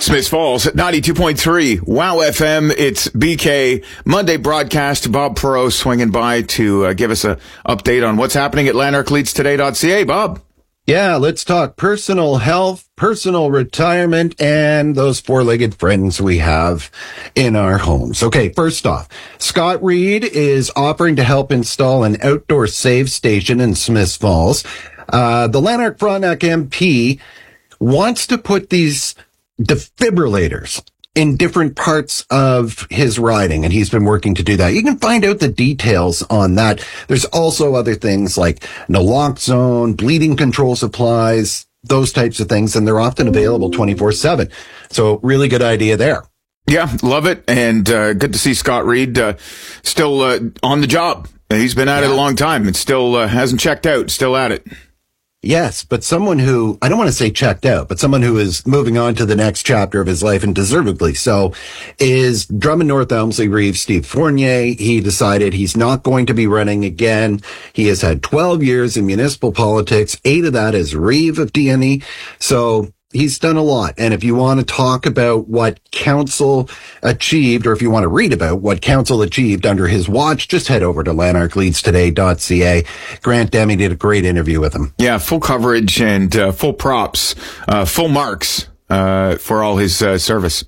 Smiths Falls, 92.3 Wow FM. It's BK Monday broadcast. Bob Perot swinging by to give us an update on what's happening at lanarkleadstoday.ca. Bob. Yeah, let's talk personal health, personal retirement, and those four-legged friends we have in our homes. Okay, first off, Scott Reed is offering to help install an outdoor save station in Smiths Falls. The Lanark Frontenac MP wants to put these defibrillators in different parts of his riding, and he's been working to do that. You can find out the details on that. There's also other things like naloxone, bleeding control supplies, those types of things, and they're often available 24/7. So really good idea there. Yeah, love it, and good to see Scott Reed still on the job. He's been at it a long time and still hasn't checked out, still at it. Yes, but someone who, I don't want to say checked out, but someone who is moving on to the next chapter of his life, and deservedly so, is Drummond North Elmsley Reeve Steve Fournier. He decided he's not going to be running again. He has had 12 years in municipal politics, 8 of that as Reeve of DNE. So he's done a lot. And if you want to talk about what council achieved, or if you want to read about what council achieved under his watch, just head over to lanarkleadstoday.ca. Grant Demi did a great interview with him. Yeah, full coverage and full props, full marks for all his service.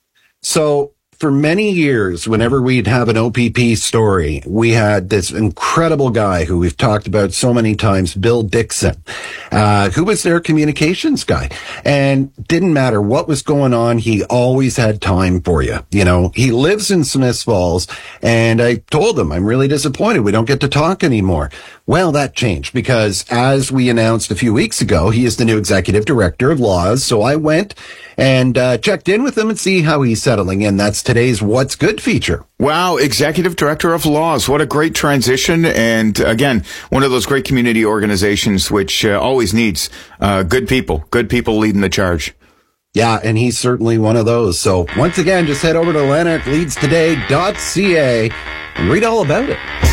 So for many years, whenever we'd have an OPP story, we had this incredible guy who we've talked about so many times, Bill Dixon, who was their communications guy. And didn't matter what was going on, he always had time for you. You know, he lives in Smiths Falls, and I told him, I'm really disappointed we don't get to talk anymore. Well, that changed because, as we announced a few weeks ago, he is the new executive director of laws. So I went and checked in with him and see how he's settling in. That's today's What's Good feature. Wow, executive director of laws. What a great transition. And again, one of those great community organizations which always needs good people leading the charge. Yeah, and he's certainly one of those. So once again, just head over to lanarkleadstoday.ca and read all about it.